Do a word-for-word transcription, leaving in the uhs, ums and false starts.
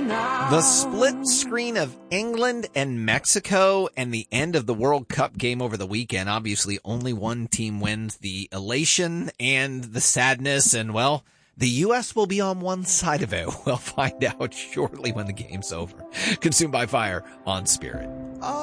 The split screen of England and Mexico and the end of the World Cup game over the weekend. Obviously, only one team wins. The elation and the sadness, and, well, the U S will be on one side of it. We'll find out shortly when the game's over. Consumed by Fire on Spirit.